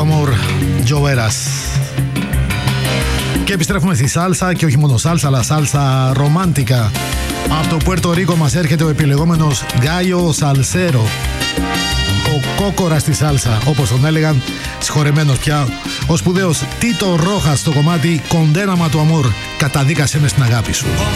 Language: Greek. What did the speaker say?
Amor, Joveras. Και επιστρέφουμε στη σάλσα, και όχι μόνο σάλσα, αλλά σάλσα ρομάντικα. Από το Πουέρτο Ρίκο μας έρχεται ο επιλεγόμενος Γκάιο Σαλσέρο, ο κόκορας στη σάλσα, όπως τον έλεγαν, συγχωρεμένος πια, ο σπουδαίος Τίτο Ρόχας στο κομμάτι Κοντέναμα του Αμόρ, καταδίκασέ με στην αγάπη σου.